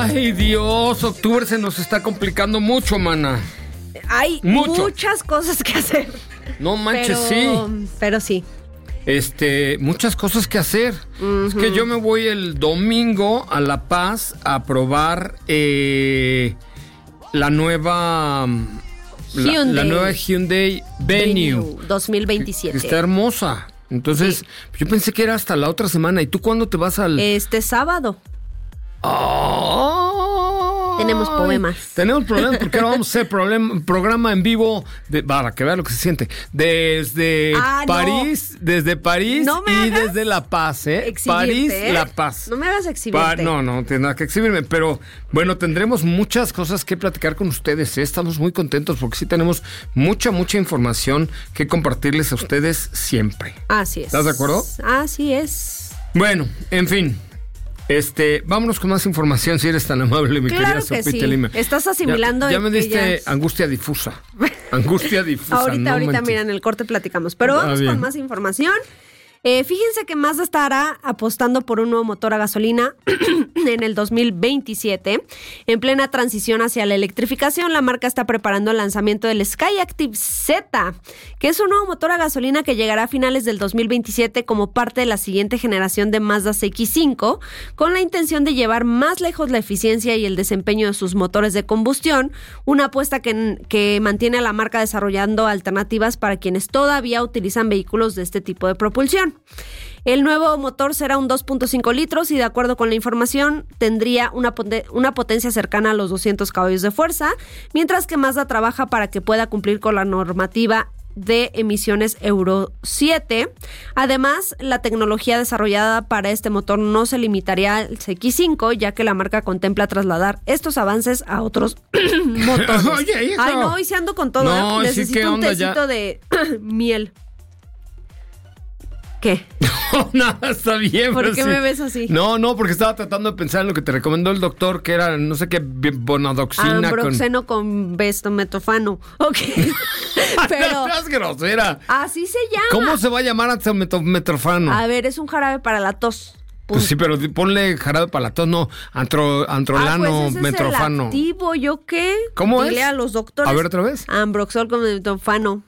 Ay, Dios, octubre se nos está complicando mucho, mana. Hay muchas cosas que hacer. No manches, sí. Pero sí. Muchas cosas que hacer. Uh-huh. Es que yo me voy el domingo a La Paz a probar la nueva Hyundai Venue 2027. Está hermosa. Entonces, yo pensé que era hasta la otra semana. ¿Y tú cuándo te vas al...? Este sábado. Tenemos problemas. Tenemos problemas porque ahora vamos a hacer programa en vivo para que vea lo que se siente. Desde París, no. Desde París no y desde La Paz, París, La Paz. No me hagas exhibirte. No tienes nada que exhibirme, pero bueno, tendremos muchas cosas que platicar con ustedes. Estamos muy contentos porque sí tenemos mucha información que compartirles a ustedes siempre. Así es. ¿Estás de acuerdo? Así es. Bueno, en fin. Vámonos con más información, si eres tan amable, mi querida Sopita Lima. Estás asimilando. Ya me diste angustia difusa. Angustia difusa. ahorita, mira, en el corte platicamos. Pero vamos con más información. Fíjense que Mazda estará apostando por un nuevo motor a gasolina en el 2027. En plena transición hacia la electrificación, la marca está preparando el lanzamiento del Skyactiv Z, que es un nuevo motor a gasolina que llegará a finales del 2027 como parte de la siguiente generación de Mazda CX-5, con la intención de llevar más lejos la eficiencia y el desempeño de sus motores de combustión, una apuesta que mantiene a la marca desarrollando alternativas para quienes todavía utilizan vehículos de este tipo de propulsión. El nuevo motor será un 2.5 litros y, de acuerdo con la información, tendría una potencia cercana a los 200 caballos de fuerza, mientras que Mazda trabaja para que pueda cumplir con la normativa de emisiones Euro 7. Además, la tecnología desarrollada para este motor no se limitaría al CX-5, ya que la marca contempla trasladar estos avances a otros motores. Oye, hijo. Ay, no, hoy se ando con todo. No, necesito sí, un tecito de miel. ¿Qué? No, nada, está bien. ¿Por qué me ves así? No, porque estaba tratando de pensar en lo que te recomendó el doctor, que era no sé qué, bonadoxina. Ambroxeno con bestometofano. Ok. Pero... ¡No seas grosera! Así se llama. ¿Cómo se va a llamar bestometofano? A ver, es un jarabe para la tos. Pues sí, pero ponle jarabe para la tos, no. Antrolano, pues ese metrofano. Es el activo, ¿yo qué? ¿Cómo Dile es? A los doctores. A ver, otra vez. Ambroxol con metofano.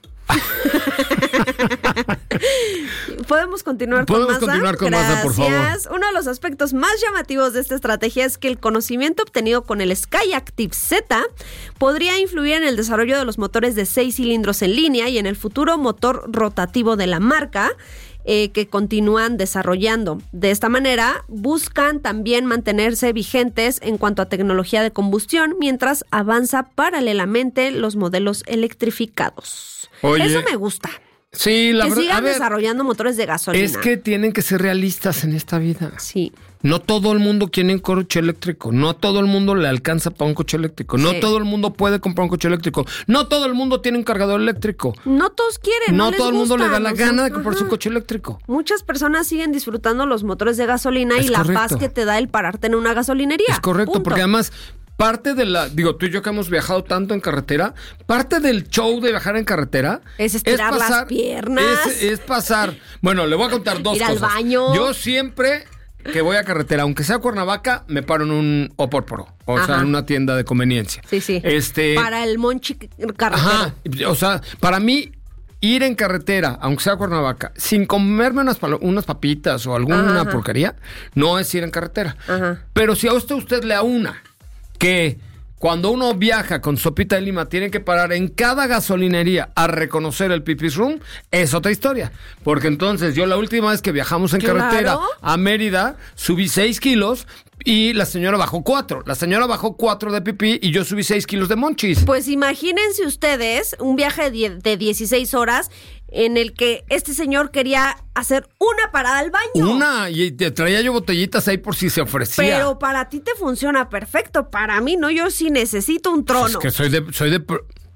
¿Podemos continuar con Mazda? Continuar con Mazda, por favor. Uno de los aspectos más llamativos de esta estrategia es que el conocimiento obtenido con el Skyactiv Z podría influir en el desarrollo de los motores de 6 cilindros en línea y en el futuro motor rotativo de la marca, que continúan desarrollando. De esta manera, buscan también mantenerse vigentes en cuanto a tecnología de combustión, mientras avanza paralelamente los modelos electrificados. Oye, eso me gusta. Sí, la verdad. Que sigan desarrollando motores de gasolina. Es que tienen que ser realistas en esta vida. Sí. No todo el mundo quiere un coche eléctrico. No a todo el mundo le alcanza para un coche eléctrico. No todo el mundo puede comprar un coche eléctrico. No todo el mundo tiene un cargador eléctrico. No todos quieren. No les todo el mundo gusta, le da la gana de comprarse un coche eléctrico. Muchas personas siguen disfrutando los motores de gasolina y la paz que te da el pararte en una gasolinería. Es correcto, punto. porque además... Parte de tú y yo que hemos viajado tanto en carretera, parte del show de viajar en carretera es estirar las piernas. Es pasar. Bueno, le voy a contar dos cosas. Ir al baño. Yo siempre que voy a carretera, aunque sea a Cuernavaca, me paro en un Opórporo. O sea, en una tienda de conveniencia. Sí. Para el monchi carretero. Ajá. O sea, para mí... Ir en carretera, aunque sea a Cuernavaca, sin comerme unas papitas o alguna porquería, no es ir en carretera. Ajá. Pero si a usted le aúna que cuando uno viaja con Sopita de Lima tiene que parar en cada gasolinería a reconocer el pipis room, es otra historia. Porque entonces yo la última vez que viajamos en carretera a Mérida, subí 6 kilos y la señora bajó 4. La señora bajó 4 de pipí y yo subí 6 kilos de monchis. Pues imagínense ustedes un viaje de 16 horas en el que este señor quería hacer una parada al baño. Y te traía yo botellitas ahí por si se ofrecía. Pero para ti te funciona perfecto. Para mí no, yo sí necesito un trono. Pues es que soy de...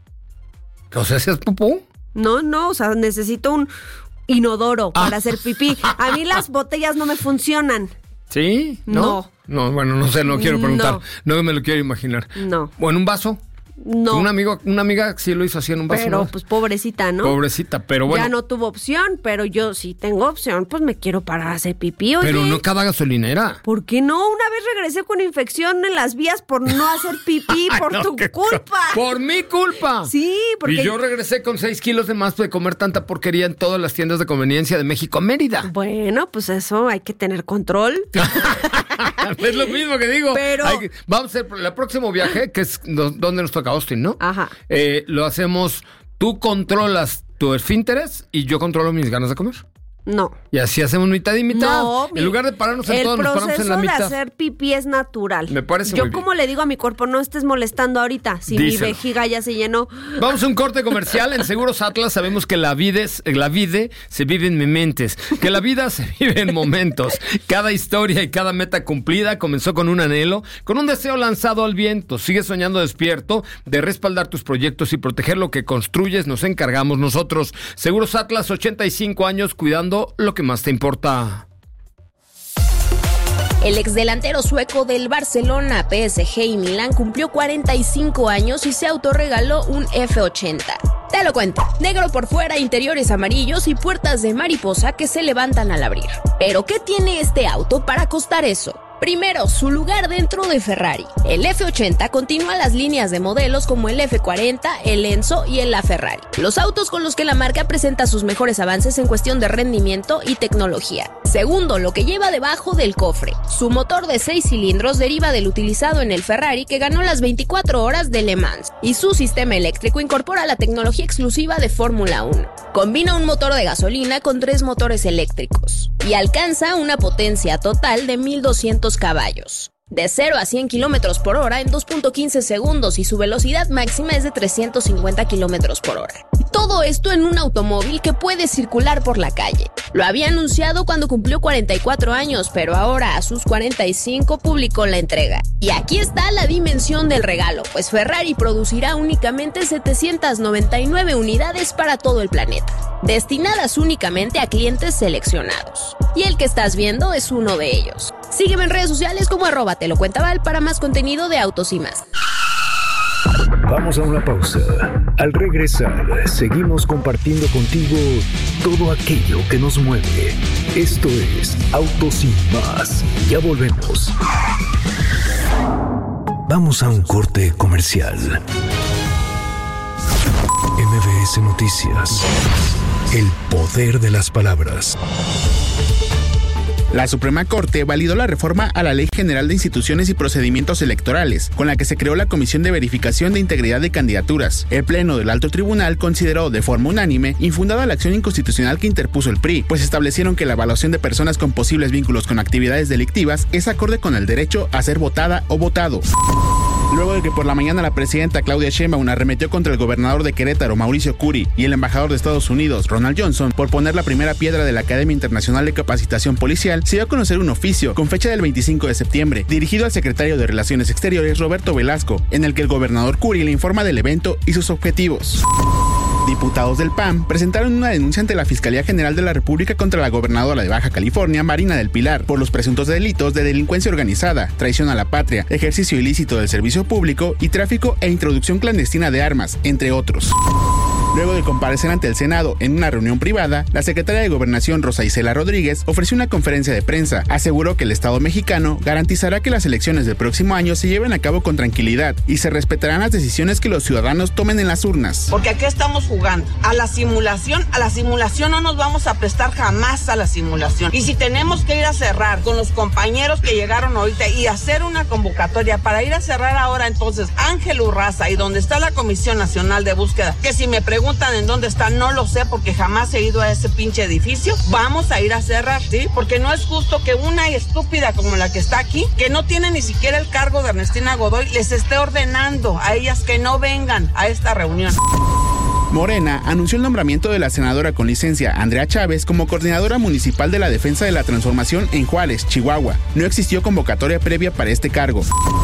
O sea, ¿hacías popó? No, o sea, necesito un inodoro para hacer pipí. A mí las botellas no me funcionan. ¿Sí? No. No, bueno, no sé, no quiero preguntar. No me lo quiero imaginar. No. Bueno, un vaso. No. Una amiga sí lo hizo así en un vaso. Pero pues pobrecita, ¿no? Pobrecita, pero bueno. Ya no tuvo opción, pero yo sí tengo opción, pues me quiero parar a hacer pipí, oye. Pero no cada gasolinera. ¿Por qué no? Una vez regresé con infección en las vías por no hacer pipí, por no, tu culpa. Por mi culpa. Sí, porque... Y yo regresé con 6 kilos de más de comer tanta porquería en todas las tiendas de conveniencia de México a Mérida. Bueno, pues eso, hay que tener control. Es lo mismo que digo. Pero... vamos a hacer el próximo viaje, que es donde nos toca Austin, ¿no? Ajá. Lo hacemos, tú controlas tu esfínteres y yo controlo mis ganas de comer. No. Y así hacemos mitad y mitad. No, en lugar de pararnos en todos, nos paramos en la mitad. El proceso de hacer pipí es natural. Me parece muy bien. Yo como le digo a mi cuerpo, no estés molestando ahorita. Si Díselo. mi vejiga ya se llenó. Vamos a un corte comercial. En Seguros Atlas sabemos que la vida se vive en mementes. Que la vida se vive en momentos. Cada historia y cada meta cumplida comenzó con un anhelo, con un deseo lanzado al viento. Sigue soñando despierto de respaldar tus proyectos y proteger lo que construyes. Nos encargamos nosotros. Seguros Atlas, 85 años cuidando lo que más te importa. El exdelantero sueco del Barcelona, PSG y Milán cumplió 45 años y se autorregaló un F80. Te lo cuento, negro por fuera, interiores amarillos y puertas de mariposa que se levantan al abrir. ¿Pero qué tiene este auto para costar eso? Primero, su lugar dentro de Ferrari. El F80 continúa las líneas de modelos como el F40, el Enzo y el LaFerrari. Los autos con los que la marca presenta sus mejores avances en cuestión de rendimiento y tecnología. Segundo, lo que lleva debajo del cofre. Su motor de 6 cilindros deriva del utilizado en el Ferrari que ganó las 24 horas de Le Mans. Y su sistema eléctrico incorpora la tecnología exclusiva de Fórmula 1. Combina un motor de gasolina con 3 motores eléctricos. Y alcanza una potencia total de 1200 caballos. De 0 a 100 kilómetros por hora en 2.15 segundos y su velocidad máxima es de 350 kilómetros por hora. Todo esto en un automóvil que puede circular por la calle. Lo había anunciado cuando cumplió 44 años, pero ahora a sus 45 publicó la entrega. Y aquí está la dimensión del regalo, pues Ferrari producirá únicamente 799 unidades para todo el planeta, destinadas únicamente a clientes seleccionados. Y el que estás viendo es uno de ellos. Sígueme en redes sociales como @telocuentaval para más contenido de autos y más. Vamos a una pausa. Al regresar, seguimos compartiendo contigo todo aquello que nos mueve. Esto es Autos y Más. Ya volvemos. Vamos a un corte comercial. MBS Noticias. El poder de las palabras. La Suprema Corte validó la reforma a la Ley General de Instituciones y Procedimientos Electorales, con la que se creó la Comisión de Verificación de Integridad de Candidaturas. El Pleno del Alto Tribunal consideró de forma unánime infundada la acción inconstitucional que interpuso el PRI, pues establecieron que la evaluación de personas con posibles vínculos con actividades delictivas es acorde con el derecho a ser votada o votado. Luego de que por la mañana la presidenta Claudia Sheinbaum arremetió contra el gobernador de Querétaro, Mauricio Curi, y el embajador de Estados Unidos, Ronald Johnson, por poner la primera piedra de la Academia Internacional de Capacitación Policial, se dio a conocer un oficio con fecha del 25 de septiembre, dirigido al secretario de Relaciones Exteriores, Roberto Velasco, en el que el gobernador Curi le informa del evento y sus objetivos. Diputados del PAN presentaron una denuncia ante la Fiscalía General de la República contra la gobernadora de Baja California, Marina del Pilar, por los presuntos delitos de delincuencia organizada, traición a la patria, ejercicio ilícito del servicio público y tráfico e introducción clandestina de armas, entre otros. Luego de comparecer ante el Senado en una reunión privada, la secretaria de Gobernación Rosa Isela Rodríguez ofreció una conferencia de prensa. Aseguró que el Estado mexicano garantizará que las elecciones del próximo año se lleven a cabo con tranquilidad y se respetarán las decisiones que los ciudadanos tomen en las urnas. Porque aquí estamos jugando a la simulación no nos vamos a prestar jamás a la simulación. Y si tenemos que ir a cerrar con los compañeros que llegaron ahorita y hacer una convocatoria para ir a cerrar ahora entonces Ángel Urraza y donde está la Comisión Nacional de Búsqueda, que si me preguntan en dónde está, no lo sé porque jamás he ido a ese pinche edificio, vamos a ir a cerrar, ¿sí? Porque no es justo que una estúpida como la que está aquí, que no tiene ni siquiera el cargo de Ernestina Godoy, les esté ordenando a ellas que no vengan a esta reunión. Morena anunció el nombramiento de la senadora con licencia Andrea Chávez como coordinadora municipal de la defensa de la transformación en Juárez, Chihuahua. No existió convocatoria previa para este cargo.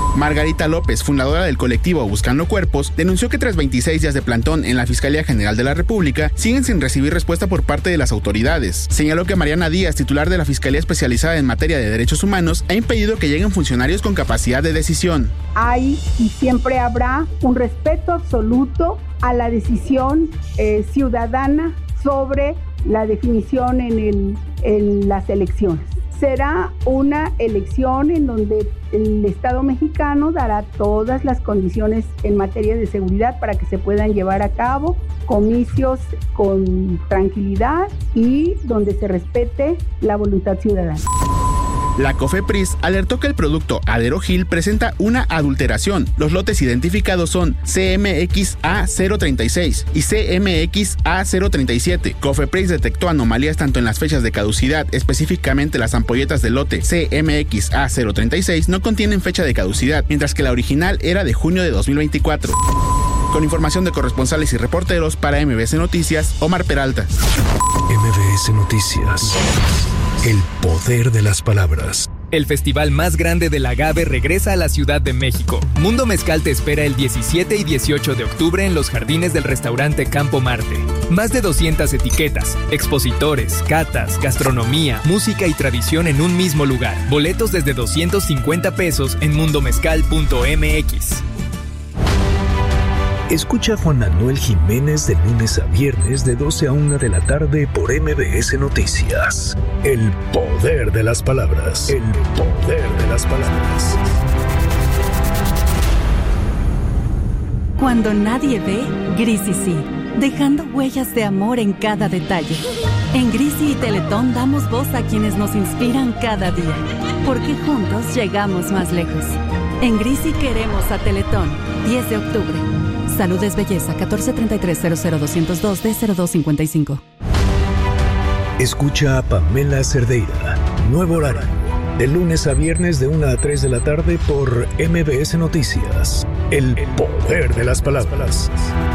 Margarita López, fundadora del colectivo Buscando Cuerpos, denunció que tras 26 días de plantón en la Fiscalía General de la República, siguen sin recibir respuesta por parte de las autoridades. Señaló que Mariana Díaz, titular de la Fiscalía Especializada en Materia de Derechos Humanos, ha impedido que lleguen funcionarios con capacidad de decisión. Hay y siempre habrá un respeto absoluto a la decisión ciudadana sobre la definición en las elecciones. Será una elección en donde el Estado mexicano dará todas las condiciones en materia de seguridad para que se puedan llevar a cabo comicios con tranquilidad y donde se respete la voluntad ciudadana. La COFEPRIS alertó que el producto Aderogil presenta una adulteración. Los lotes identificados son CMXA036 y CMXA037. COFEPRIS detectó anomalías tanto en las fechas de caducidad, específicamente las ampolletas del lote CMXA036 no contienen fecha de caducidad, mientras que la original era de junio de 2024. Con información de corresponsales y reporteros para MBS Noticias, Omar Peralta. MBS Noticias. El poder de las palabras. El festival más grande del agave regresa a la Ciudad de México. Mundo Mezcal te espera el 17 y 18 de octubre en los jardines del restaurante Campo Marte. Más de 200 etiquetas, expositores, catas, gastronomía, música y tradición en un mismo lugar. Boletos desde 250 pesos en mundomezcal.mx. Escucha a Juan Manuel Jiménez de lunes a viernes de 12 a 1 de la tarde por MBS Noticias. El poder de las palabras. El poder de las palabras. Cuando nadie ve, Grisi sí, dejando huellas de amor en cada detalle. En Grisi y Teletón damos voz a quienes nos inspiran cada día, porque juntos llegamos más lejos. En Grisi queremos a Teletón, 10 de octubre. Salud es belleza, 1433-00202-D0255. Escucha a Pamela Cerdeira, nuevo horario, de lunes a viernes de 1 a 3 de la tarde por MBS Noticias. El poder de las palabras.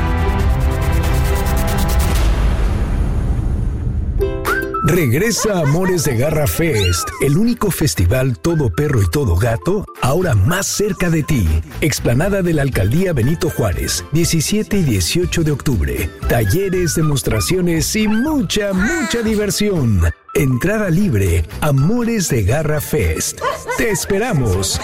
Regresa Amores de Garra Fest, el único festival todo perro y todo gato, ahora más cerca de ti. Explanada de la Alcaldía Benito Juárez, 17 y 18 de octubre. Talleres, demostraciones y mucha diversión. Entrada libre, Amores de Garra Fest. ¡Te esperamos!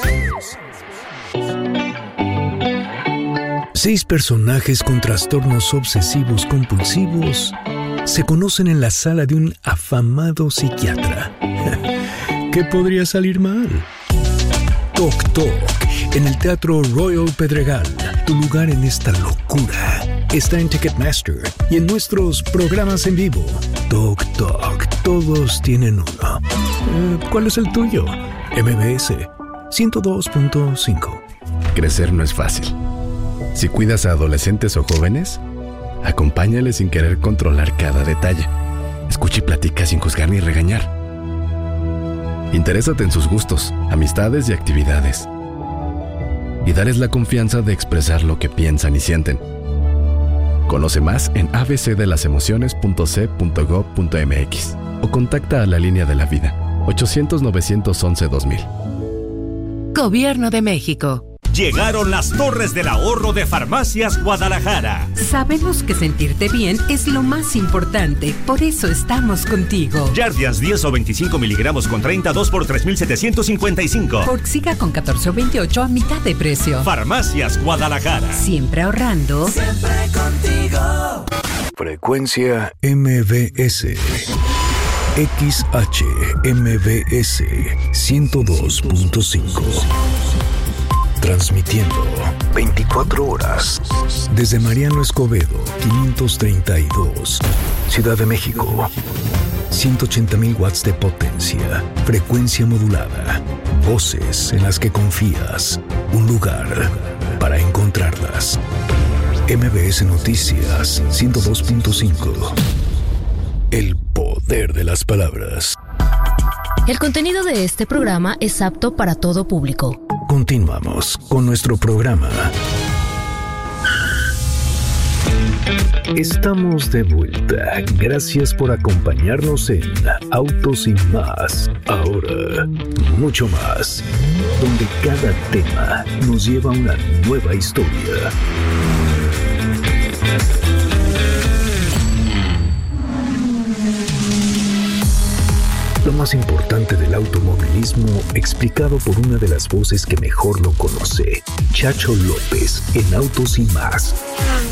6 personajes con trastornos obsesivos compulsivos se conocen en la sala de un afamado psiquiatra. ¿Qué podría salir mal? Toc Toc, en el Teatro Royal Pedregal. Tu lugar en esta locura está en Ticketmaster y en nuestros programas en vivo. Toc Toc, todos tienen uno. ¿Cuál es el tuyo? MBS 102.5. Crecer no es fácil. Si cuidas a adolescentes o jóvenes, acompáñales sin querer controlar cada detalle. Escucha y platica sin juzgar ni regañar. Interésate en sus gustos, amistades y actividades. Y dales la confianza de expresar lo que piensan y sienten. Conoce más en abcdelasemociones.c.gov.mx o contacta a la Línea de la Vida 800-911-2000. Gobierno de México. Llegaron las Torres del Ahorro de Farmacias Guadalajara. Sabemos que sentirte bien es lo más importante, por eso estamos contigo. Jardiance 10 o 25 miligramos con 32 por 3,755. Forxiga con 14 o 28 a mitad de precio. Farmacias Guadalajara. Siempre ahorrando. Siempre contigo. Frecuencia MBS. XHMBS 102.5. Transmitiendo 24 horas desde Mariano Escobedo, 532, Ciudad de México. 180,000 watts de potencia, frecuencia modulada, voces en las que confías, un lugar para encontrarlas. MBS Noticias 102.5. El poder de las palabras. El contenido de este programa es apto para todo público. Continuamos con nuestro programa. Estamos de vuelta. Gracias por acompañarnos en Autos y Más. Ahora, mucho más, donde cada tema nos lleva a una nueva historia. Lo más importante del automovilismo, explicado por una de las voces que mejor lo conoce, Chacho López, en Autos y Más.